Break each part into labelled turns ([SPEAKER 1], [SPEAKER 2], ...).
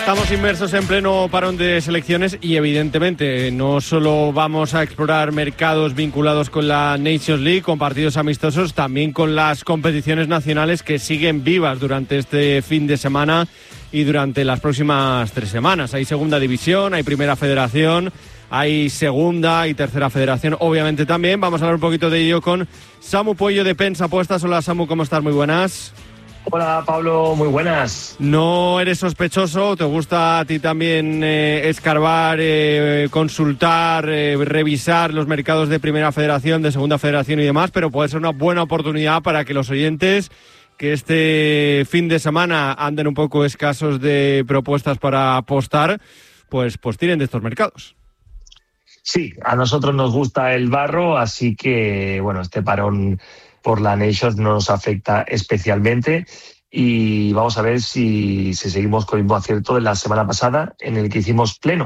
[SPEAKER 1] Estamos inmersos en pleno parón de selecciones y evidentemente no solo vamos a explorar mercados vinculados con la Nations League, con partidos amistosos, también con las competiciones nacionales que siguen vivas durante este fin de semana y durante las próximas 3 semanas. Hay segunda división, hay primera federación, hay segunda y tercera federación, obviamente también. Vamos a hablar un poquito de ello con Samu Puello de Pens Apuestas. Hola Samu, ¿cómo estás? Muy buenas.
[SPEAKER 2] Hola Pablo, muy buenas.
[SPEAKER 1] ¿No eres sospechoso? ¿Te gusta a ti también escarbar, consultar, revisar los mercados de primera federación, de segunda federación y demás? Pero puede ser una buena oportunidad para que los oyentes que este fin de semana anden un poco escasos de propuestas para apostar, pues tiren de estos mercados.
[SPEAKER 2] Sí, a nosotros nos gusta el barro, así que bueno, este parón por la Nations no nos afecta especialmente y vamos a ver si seguimos con el mismo acierto de la semana pasada en el que hicimos pleno.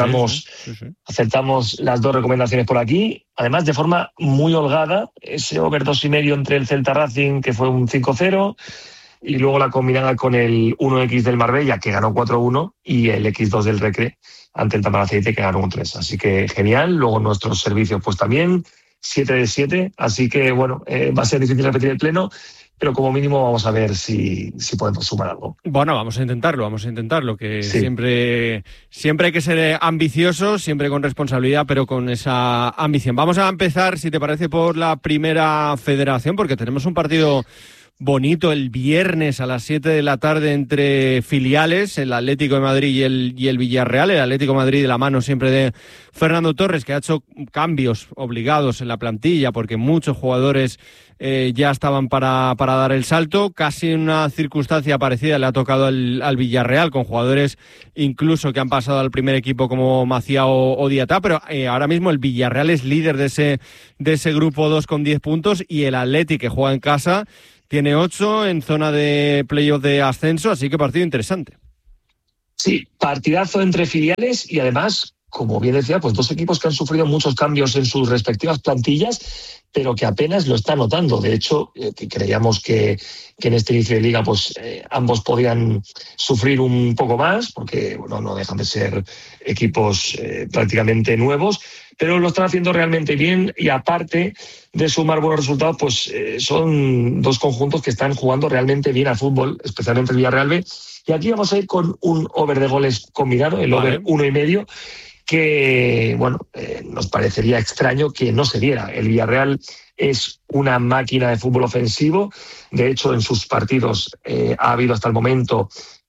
[SPEAKER 2] Acertamos las 2 recomendaciones por aquí, además de forma muy holgada, ese over 2,5 entre el Celta Racing que fue un 5-0 y luego la combinada con el 1X del Marbella que ganó 4-1 y el X2 del Recre ante el Tamaraceite que ganó 1-3. Así que genial, luego nuestros servicios pues también 7 de 7, así que bueno, va a ser difícil repetir el pleno, pero como mínimo vamos a ver si podemos sumar algo.
[SPEAKER 1] Bueno, vamos a intentarlo, que sí. siempre hay que ser ambiciosos, siempre con responsabilidad, pero con esa ambición. Vamos a empezar, si te parece, por la primera federación, porque tenemos un partido bonito el viernes a las 7 de la tarde entre filiales, el Atlético de Madrid y el Villarreal. El Atlético de Madrid de la mano siempre de Fernando Torres, que ha hecho cambios obligados en la plantilla porque muchos jugadores ya estaban para dar el salto. Casi en una circunstancia parecida le ha tocado al Villarreal, con jugadores incluso que han pasado al primer equipo como Maciá o Diatá, pero ahora mismo el Villarreal es líder de ese grupo 2 con 10 puntos y el Atlético, que juega en casa, tiene 8 en zona de playoff de ascenso, así que partido interesante.
[SPEAKER 2] Sí, partidazo entre filiales y además, como bien decía, pues 2 equipos que han sufrido muchos cambios en sus respectivas plantillas, pero que apenas lo están notando. De hecho, que creíamos que en este inicio de liga pues ambos podían sufrir un poco más, porque bueno, no dejan de ser equipos prácticamente nuevos, pero lo están haciendo realmente bien y aparte de sumar buenos resultados, pues son 2 conjuntos que están jugando realmente bien al fútbol, especialmente el Villarreal B. Y aquí vamos a ir con un over de goles combinado, el over 1,5, que bueno, nos parecería extraño que no se diera. El Villarreal es una máquina de fútbol ofensivo. De hecho, en sus partidos ha habido hasta el momento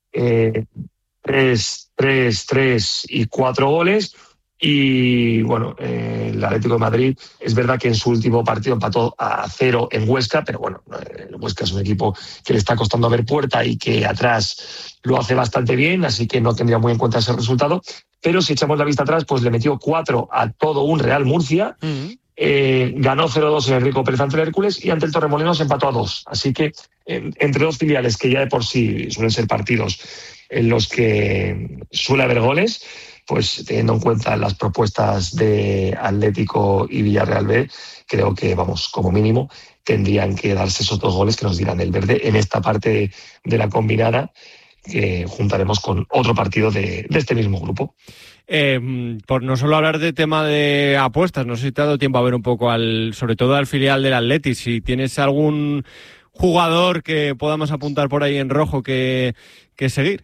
[SPEAKER 2] 3 y 4 goles. Y bueno, el Atlético de Madrid es verdad que en su último partido empató a 0 en Huesca, pero bueno, el Huesca es un equipo que le está costando ver puerta y que atrás lo hace bastante bien, así que no tendría muy en cuenta ese resultado. Pero si echamos la vista atrás, pues le metió 4 a todo un Real Murcia, ganó 0-2 en el Rico Pérez ante el Hércules y ante el Torremolinos empató a 2. Así que entre 2 filiales que ya de por sí suelen ser partidos en los que suele haber goles, pues teniendo en cuenta las propuestas de Atlético y Villarreal B, creo que, vamos, como mínimo, tendrían que darse esos 2 goles que nos dirán el verde en esta parte de la combinada, que juntaremos con otro partido de este mismo grupo.
[SPEAKER 1] Por no solo hablar de tema de apuestas, no sé si te ha dado tiempo a ver un poco sobre todo al filial del Atleti, si tienes algún jugador que podamos apuntar por ahí en rojo que seguir.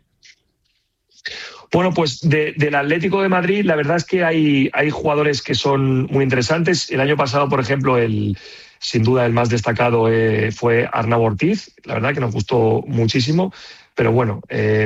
[SPEAKER 2] Bueno, pues del Atlético de Madrid, la verdad es que hay jugadores que son muy interesantes. El año pasado, por ejemplo, sin duda el más destacado fue Arnau Ortiz. La verdad que nos gustó muchísimo. Pero bueno,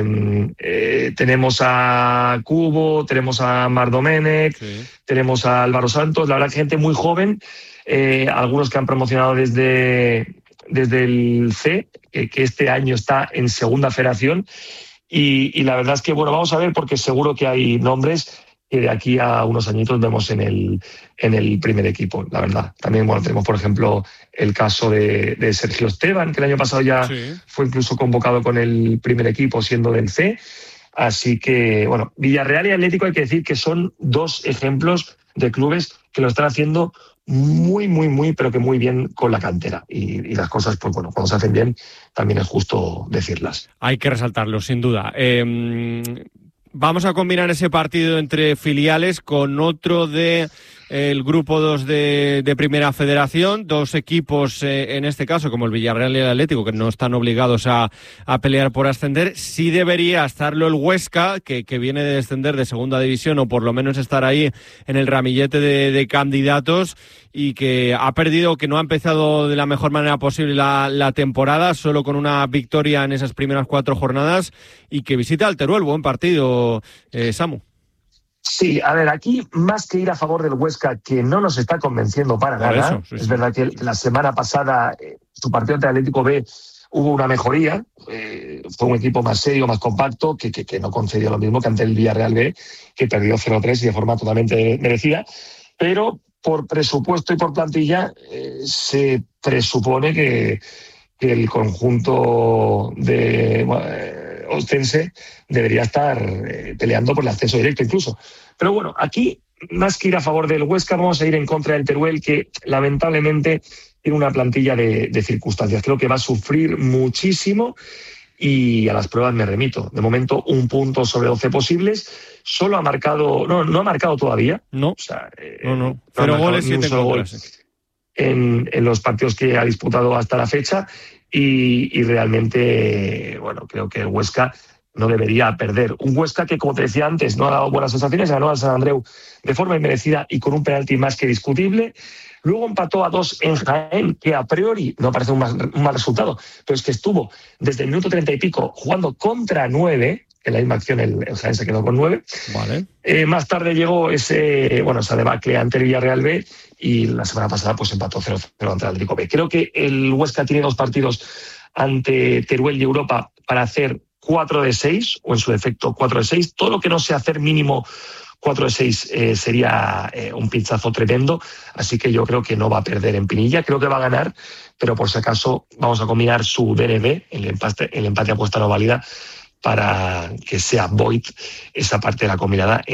[SPEAKER 2] tenemos a Cubo, tenemos a Marc Domènech, sí, tenemos a Álvaro Santos. La verdad que gente muy joven, algunos que han promocionado desde el C, que este año está en segunda federación. Y la verdad es que, bueno, vamos a ver, porque seguro que hay nombres que de aquí a unos añitos vemos en el primer equipo, la verdad. También, bueno, tenemos, por ejemplo, el caso de Sergio Esteban, que el año pasado ya fue incluso convocado con el primer equipo siendo del C. Así que, bueno, Villarreal y Atlético hay que decir que son 2 ejemplos de clubes que lo están haciendo muy, muy, muy, pero que muy bien con la cantera. Y las cosas, pues bueno, cuando se hacen bien, también es justo decirlas.
[SPEAKER 1] Hay que resaltarlo, sin duda. Vamos a combinar ese partido entre filiales con otro de el grupo 2 de Primera Federación, dos equipos, en este caso, como el Villarreal y el Atlético, que no están obligados a pelear por ascender. Sí debería estarlo el Huesca, que viene de descender de Segunda División, o por lo menos estar ahí en el ramillete de candidatos, y que ha perdido, que no ha empezado de la mejor manera posible la temporada, solo con una victoria en esas primeras 4 jornadas, y que visita al Teruel. Buen partido, Samu.
[SPEAKER 2] Sí, a ver, aquí más que ir a favor del Huesca, que no nos está convenciendo para nada. Sí. Es verdad que la semana pasada su partido ante el Atlético B hubo una mejoría, fue un equipo más serio, más compacto, que no concedió lo mismo que ante el Villarreal B, que perdió 0-3 y de forma totalmente merecida, pero por presupuesto y por plantilla se presupone que el conjunto de ostense debería estar peleando por el acceso directo incluso. Pero bueno, aquí, más que ir a favor del Huesca, vamos a ir en contra del Teruel, que lamentablemente tiene una plantilla de circunstancias. Creo que va a sufrir muchísimo y a las pruebas me remito. De momento, 1 punto sobre 12 posibles. Solo ha marcado... No ha marcado todavía.
[SPEAKER 1] No,
[SPEAKER 2] o sea,
[SPEAKER 1] no. 0 goles, 7
[SPEAKER 2] goles en los partidos que ha disputado hasta la fecha. Y realmente, bueno, creo que el Huesca no debería perder. Un Huesca que, como te decía antes, no ha dado buenas sensaciones, ganó al San Andreu de forma inmerecida y con un penalti más que discutible. Luego empató a 2 en Jaén, que a priori no parece un mal resultado, pero es que estuvo desde el minuto 30 y pico jugando contra 9. En la misma acción el Jaén se quedó con 9.
[SPEAKER 1] Vale.
[SPEAKER 2] Más tarde llegó esa debacle ante el Villarreal B y la semana pasada pues empató 0-0 ante el Atlético B. Creo que el Huesca tiene 2 partidos ante Teruel y Europa para hacer 4 de 6, o en su defecto 4 de 6. Todo lo que no sea hacer mínimo 4 de 6 sería un pinchazo tremendo, así que yo creo que no va a perder en Pinilla, creo que va a ganar, pero por si acaso vamos a combinar su DNB, el empate apuesta no válida, para que sea void esa parte de la combinada